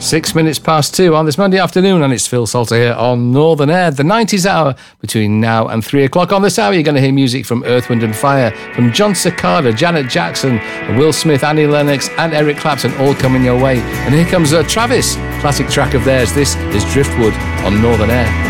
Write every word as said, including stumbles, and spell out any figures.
Six minutes past two on this Monday afternoon, and it's Phil Salter here on Northern Air, the nineties hour between now and three o'clock. On this hour, you're going to hear music from Earth, Wind and Fire, from John Cicada, Janet Jackson, Will Smith, Annie Lennox, and Eric Clapton, all coming your way. And here comes uh, Travis, classic track of theirs. This is Driftwood on Northern Air.